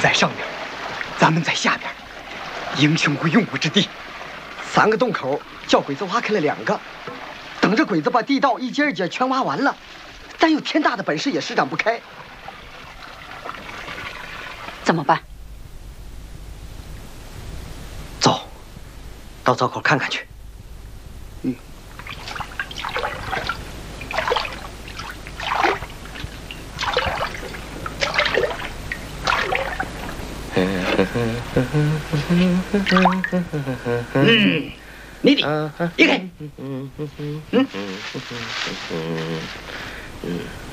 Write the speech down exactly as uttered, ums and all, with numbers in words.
在上边，咱们在下边，英雄无用武之地。 三个洞口叫鬼子挖开了两个，等着鬼子把地道一节一节全挖完了，咱有天大的本事也施展不开。 怎么办？ 走，到灶口看看去。嗯。 嗯，你的，离开。嗯。嗯。